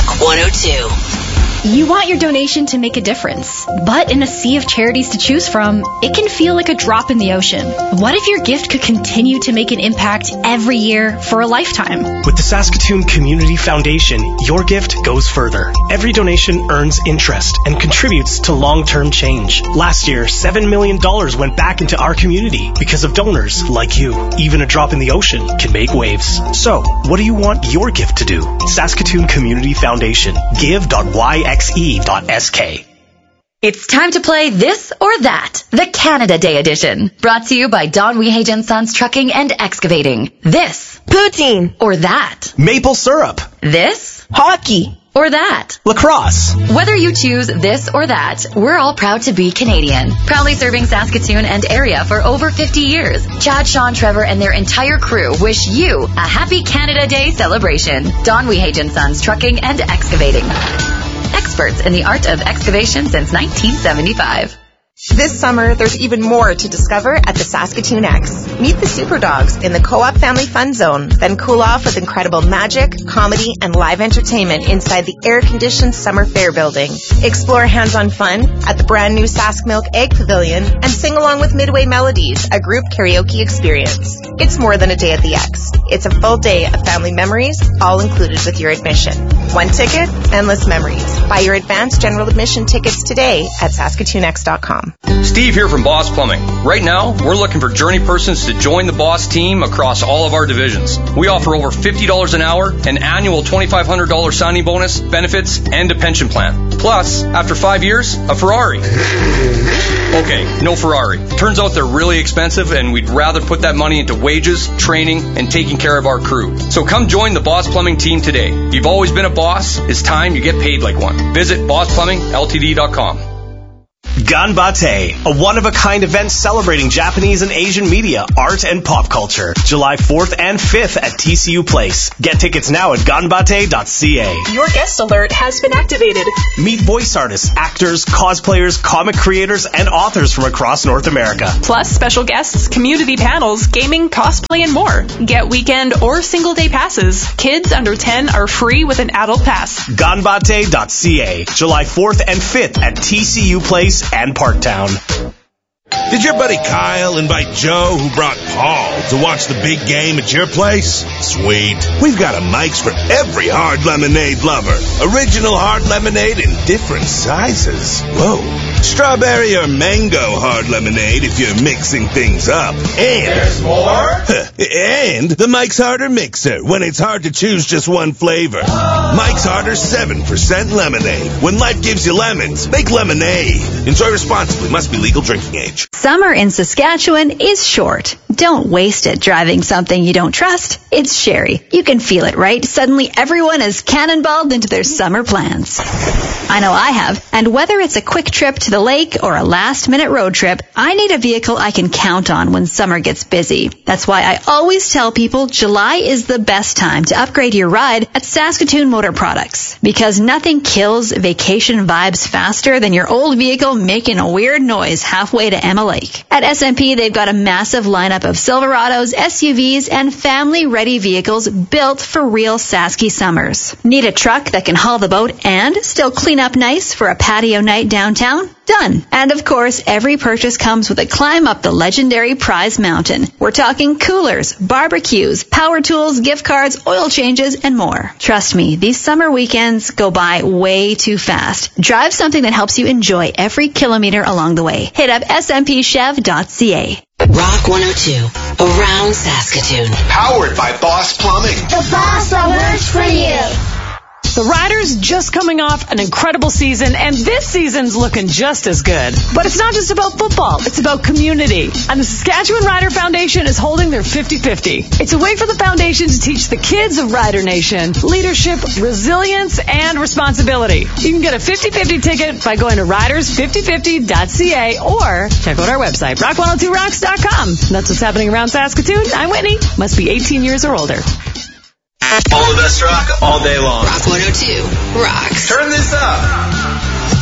Rock 102. You want your donation to make a difference, but in a sea of charities to choose from, it can feel like a drop in the ocean. What if your gift could continue to make an impact every year for a lifetime? With the Saskatoon Community Foundation, your gift goes further. Every donation earns interest and contributes to long-term change. Last year, $7 million went back into our community because of donors like you. Even a drop in the ocean can make waves. So, what do you want your gift to do? Saskatoon Community Foundation. Give.yxe.sk. It's time to play This or That, the Canada Day edition. Brought to you by Don Wehagen Sons Trucking and Excavating. This. Poutine. Or that. Maple syrup. This. Hockey. Or that. Lacrosse. Whether you choose this or that, we're all proud to be Canadian. Proudly serving Saskatoon and area for over 50 years. Chad, Sean, Trevor, and their entire crew wish you a happy Canada Day celebration. Don Wehagen Sons Trucking and Excavating. Experts in the art of excavation since 1975. This summer, there's even more to discover at the Saskatoon X. Meet the Super Dogs in the Co-op Family Fun Zone, then cool off with incredible magic, comedy, and live entertainment inside the air-conditioned Summer Fair building. Explore hands-on fun at the brand new Sask Milk Egg Pavilion and sing along with Midway Melodies, a group karaoke experience. It's more than a day at the X. It's a full day of family memories, all included with your admission. One ticket, endless memories. Buy your advanced general admission tickets today at SaskatoonX.com. Steve here from Boss Plumbing. Right now, we're looking for journey persons to join the Boss team across all of our divisions. We offer over $50 an hour, an annual $2,500 signing bonus, benefits, and a pension plan. Plus, after 5 years, a Ferrari. Okay, no Ferrari. Turns out they're really expensive, and we'd rather put that money into wages, training, and taking care of our crew. So come join the Boss Plumbing team today. If you've always been a boss, it's time you get paid like one. Visit BossPlumbingLTD.com. Ganbate, a one-of-a-kind event celebrating Japanese and Asian media, art, and pop culture. July 4th and 5th at TCU Place. Get tickets now at ganbate.ca. Your guest alert has been activated. Meet voice artists, actors, cosplayers, comic creators, and authors from across North America. Plus special guests, community panels, gaming, cosplay, and more. Get weekend or single-day passes. Kids under 10 are free with an adult pass. Ganbate.ca. July 4th and 5th at TCU Place and Parktown. Did your buddy Kyle invite Joe, who brought Paul, to watch the big game at your place? Sweet. We've got a Mike's for every hard lemonade lover. Original hard lemonade in different sizes. Whoa. Strawberry or mango hard lemonade if you're mixing things up. And there's more? And the Mike's Harder Mixer when it's hard to choose just one flavor. Mike's Harder 7% lemonade. When life gives you lemons, make lemonade. Enjoy responsibly. Must be legal drinking age. Summer in Saskatchewan is short. Don't waste it driving something you don't trust. It's Sherry. You can feel it, right? Suddenly everyone is cannonballed into their summer plans. I know I have. And whether it's a quick trip to the lake or a last-minute road trip, I need a vehicle I can count on when summer gets busy. That's why I always tell people July is the best time to upgrade your ride at Saskatoon Motor Products. Because nothing kills vacation vibes faster than your old vehicle making a weird noise halfway to Emma Lake. At SMP, they've got a massive lineup of Silverados, SUVs, and family-ready vehicles built for real Sasky summers. Need a truck that can haul the boat and still clean up nice for a patio night downtown? Done. And of course, every purchase comes with a climb up the legendary Prize Mountain. We're talking coolers, barbecues, power tools, gift cards, oil changes, and more. Trust me, these summer weekends go by way too fast. Drive something that helps you enjoy every kilometer along the way. Hit up smpchev.ca. Rock 102, around Saskatoon. Powered by Boss Plumbing. The boss that works for you. The Riders just coming off an incredible season, and this season's looking just as good. But it's not just about football, it's about community. And the Saskatchewan Rider Foundation is holding their 50-50. It's a way for the foundation to teach the kids of Rider Nation leadership, resilience, and responsibility. You can get a 50-50 ticket by going to riders5050.ca or check out our website, rock102rocks.com. That's what's happening around Saskatoon. I'm Whitney. Must be 18 years or older. All the best rock all day long. Rock 102 rocks. Turn this up.